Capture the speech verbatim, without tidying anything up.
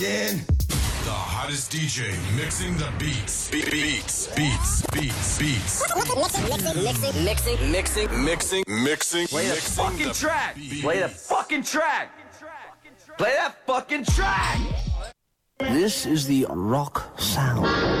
In. The hottest D J mixing the beats. Be- beats, beats, beats, beats. Mixing, mixing, mixing, mixing, mixing, Mixing, mixing, Play the mixing fucking the track. beats. Play the fucking track. Play that fucking track. This is the rock sound.